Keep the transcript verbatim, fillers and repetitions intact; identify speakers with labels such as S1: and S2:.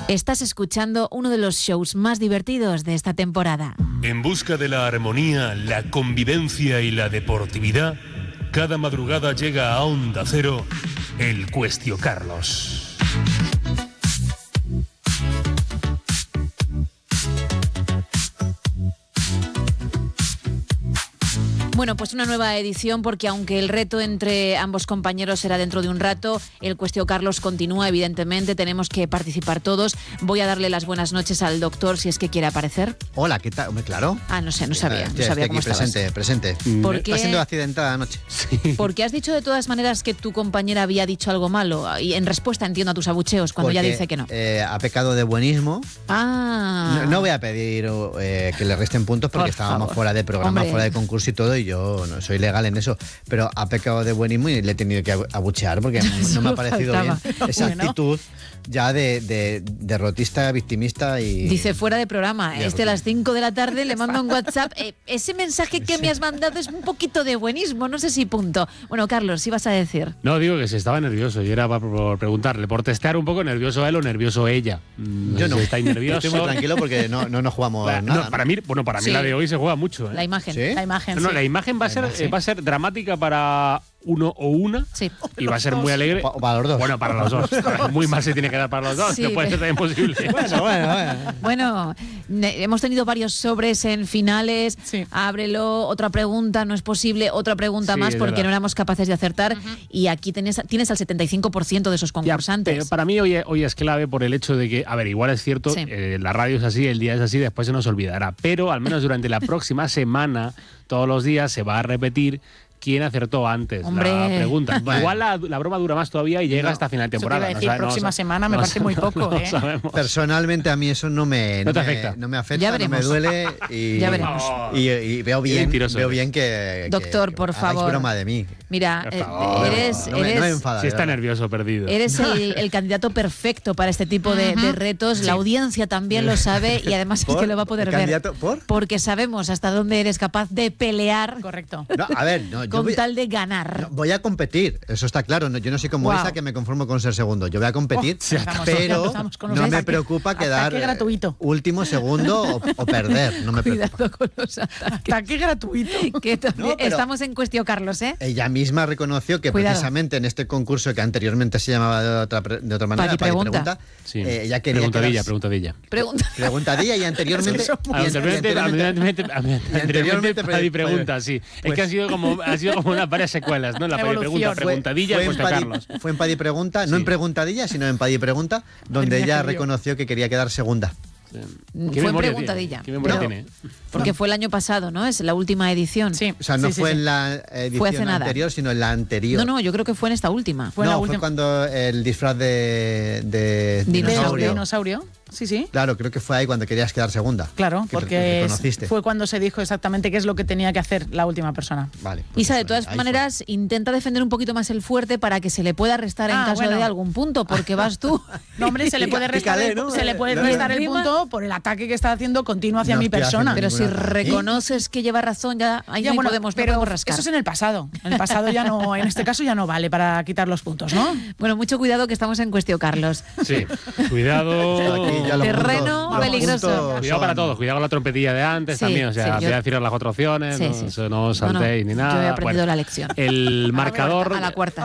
S1: Estás escuchando uno de los shows más divertidos de esta temporada.
S2: En busca de la armonía, la convivencia y la deportividad, cada madrugada llega a Onda Cero el Cuestio Carlos.
S1: Bueno, pues una nueva edición, porque aunque el reto entre ambos compañeros será dentro de un rato, el Cuestio Carlos continúa, evidentemente, tenemos que participar todos. Voy a darle las buenas noches al doctor, si es que quiere aparecer.
S3: Hola, ¿qué tal? Hombre, claro.
S1: Ah, no sé, no sabía, no
S3: Ya
S1: sabía
S3: estoy
S1: cómo
S3: aquí
S1: estabas.
S3: presente, presente.
S1: ¿Por qué?
S3: Está siendo accidentada anoche. Sí.
S1: Porque has dicho de todas maneras que tu compañera había dicho algo malo, y en respuesta entiendo a tus abucheos cuando
S3: Porque,
S1: ella dice que no.
S3: Eh, ha pecado de buenismo.
S1: Ah.
S3: No, no voy a pedir eh, que le resten puntos porque
S1: Por
S3: estábamos
S1: favor.
S3: fuera de programa,
S1: Hombre.
S3: fuera de concurso y todo, y yo no soy legal en eso. Pero ha pecado de buenismo y le he tenido que abuchear porque no me ha parecido
S1: faltaba.
S3: bien esa
S1: Bueno.
S3: actitud ya de, de derrotista, victimista y...
S1: Dice fuera de programa,
S3: Ya,
S1: este a las cinco de la tarde le mando un WhatsApp. Eh, ese mensaje que me has mandado es un poquito de buenismo, no sé si punto. Bueno, Carlos, ¿sí vas a decir?
S4: No, digo que se estaba nervioso y era por, por preguntarle, por testear un poco nervioso él o nervioso ella. No
S3: Yo
S4: sé
S3: no.
S4: si estáis nervioso.
S3: Estoy muy tranquilo porque no, no nos jugamos
S4: Bueno,
S3: nada.
S4: no, para mí, bueno, para mí
S1: Sí.
S4: la de hoy se juega mucho. ¿eh?
S1: La imagen.
S3: ¿Sí?
S5: La imagen,
S4: No, no,
S5: sí.
S4: la imagen va a ser,
S3: imagen.
S4: eh, va a ser dramática para uno o una
S1: Sí.
S4: y va a ser muy alegre.
S3: O para los dos.
S4: Bueno, para los dos. Muy mal se tiene que dar para los dos,
S1: Sí,
S4: no puede ser también posible.
S3: Bueno, bueno, bueno.
S1: Bueno, ne- hemos tenido varios sobres en finales.
S5: Sí.
S1: Ábrelo, otra pregunta, no es posible, otra pregunta
S4: Sí,
S1: más
S4: es
S1: porque
S4: verdad.
S1: no éramos capaces de acertar. Y aquí tienes, tienes al setenta y cinco por ciento de esos
S4: Ya,
S1: concursantes.
S4: pero para mí hoy, hoy es clave por el hecho de que, a ver, igual es cierto,
S1: Sí.
S4: eh, la radio es así, el día es así, después se nos olvidará. Pero al menos durante la próxima semana, todos los días se va a repetir quién acertó antes
S1: Hombre.
S4: la pregunta.
S3: Bueno.
S4: Igual la, la broma dura más todavía y llega
S3: No,
S4: hasta final de
S5: eso te iba
S4: temporada.
S5: a
S4: No
S5: decir,
S4: sabe- no
S5: próxima
S4: sa-
S5: semana me
S4: no
S5: parece
S4: sa-
S5: muy poco,
S4: no
S5: ¿eh?
S4: sabemos.
S3: Personalmente a mí eso no me,
S4: No te
S3: me-
S4: afecta.
S3: no me afecta,
S1: Ya
S3: no me
S1: veremos.
S3: duele y,
S1: Ya veremos.
S3: y, y veo bien,
S4: mentiroso
S3: veo
S4: eres.
S3: bien que, que-
S1: Doctor,
S3: que
S1: por
S3: hagáis
S1: favor.
S3: broma de mí.
S1: Mira,
S4: Por
S1: eh,
S4: favor.
S1: eres,
S3: no, me, no me
S1: eres,
S3: enfada.
S4: Si
S3: de
S4: está
S3: verdad.
S4: nervioso, perdido.
S1: eres el, el candidato perfecto para este tipo de, de retos. La audiencia también lo sabe y además es
S3: ¿Por?
S1: que lo va a poder
S3: ¿El
S1: ver.
S3: candidato? ¿Por?
S1: Porque sabemos hasta dónde eres capaz de pelear
S5: Correcto.
S3: No, a ver, no, yo
S1: con
S3: voy,
S1: tal de ganar.
S3: no, voy a competir, eso está claro. No, yo no soy como
S1: Wow.
S3: esa que me conformo con ser segundo. Yo voy a competir,
S5: Oh, empezamos, ya
S3: pero
S5: empezamos con los
S3: no me
S5: ataques.
S3: preocupa quedar
S5: Ataque
S3: eh,
S5: gratuito.
S3: último, segundo o, o perder. No me preocupa.
S1: Cuidado con los ataques.
S5: Ataque gratuito.
S1: Que también
S3: No, pero-
S1: estamos en cuestión, Carlos, ¿eh?
S3: Ella misma reconoció que
S1: Cuidado.
S3: precisamente en este concurso que anteriormente se llamaba de otra, pre- de otra manera,
S1: Padi
S3: Padi
S1: Pregunta.
S4: Sí.
S3: eh, ella quería
S4: preguntadilla,
S3: quedarse-
S4: preguntadilla.
S1: Pregunta.
S3: Preguntadilla y anteriormente.
S5: Eso
S3: y
S4: Ah, Anteriormente,
S3: anteriormente-
S4: anteriormente, anteriormente,
S3: anteriormente pre-
S4: Padi pregunta, sí. es
S3: pues-
S4: que ha sido como ha sido como unas varias secuelas, ¿no? La Padi
S5: Evolución.
S4: pregunta,
S5: Fue-
S4: preguntadilla,
S3: fue,
S4: y
S3: en
S4: Cuesta
S3: Padi,
S4: Carlos.
S3: fue en Padi Pregunta, no
S4: Sí.
S3: en Preguntadilla, sino en Padi Pregunta, donde
S5: Madre mía,
S3: ella
S5: qué lío.
S3: reconoció que quería quedar segunda.
S4: ¿Qué
S1: Fue
S4: memoria
S1: preguntadilla.
S4: tiene? ¿Qué memoria
S1: Pero-
S4: tiene?
S1: Porque fue el año pasado, ¿no? Es la última edición.
S5: Sí.
S3: O sea, no
S5: sí, sí,
S3: fue
S5: sí.
S3: en la edición
S1: Fue hace nada.
S3: anterior, sino en la anterior.
S1: No, no, yo creo que fue en esta última.
S5: Fue en
S3: no,
S5: la
S3: fue
S5: última.
S3: cuando el disfraz de, de
S1: Dinosaurio.
S3: dinosaurio.
S5: Dinosaurio. Sí, sí.
S3: Claro, creo que fue ahí cuando querías quedar segunda.
S5: Claro,
S3: Que te-
S5: porque
S3: te
S5: es-
S3: reconociste.
S5: fue cuando se dijo exactamente qué es lo que tenía que hacer la última persona.
S3: Vale. pues
S1: Isa, de
S3: eso,
S1: todas
S3: ahí fue.
S1: maneras, intenta defender un poquito más el fuerte para que se le pueda restar en
S5: Ah,
S1: caso
S5: bueno.
S1: de algún punto, porque vas tú.
S5: No, hombre, se le puede restar,
S3: Pícale,
S5: el,
S3: ¿no?
S5: se le puede
S3: No,
S5: restar el
S1: encima-
S5: punto por el ataque que está haciendo continuo hacia
S3: No
S5: mi
S3: estoy
S5: persona.
S3: haciendo
S1: Pero si
S3: ningún ataque.
S1: reconoces que lleva razón, ya ahí
S5: Ya,
S1: no
S5: bueno,
S1: podemos, no
S5: pero
S1: podemos rascar.
S5: eso es en el pasado. En el pasado ya no, en este caso ya no vale para quitar los puntos, ¿no?
S1: Bueno, mucho cuidado que estamos en cuestión, Carlos.
S4: Sí. Cuidado.
S3: Aquí ya los
S1: Terreno
S3: puntos- los
S1: peligroso.
S3: puntos
S4: Cuidado para
S3: son-
S4: todos, cuidado con la trompetilla de antes
S1: Sí,
S4: también, o sea,
S1: sí,
S4: voy
S1: yo-
S4: a deciros las cuatro opciones,
S1: Sí,
S4: no,
S1: sí.
S4: eso no os
S1: No, no,
S4: saltéis ni nada.
S1: yo he aprendido
S4: Bueno,
S1: la lección.
S4: El marcador
S1: A la cuarta.